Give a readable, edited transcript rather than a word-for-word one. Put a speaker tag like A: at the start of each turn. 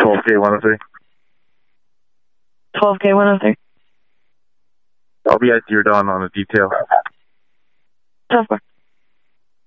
A: 12K 103.
B: 12K 103.
A: I'll be at Deer Dawn on a detail.
B: Tough bar.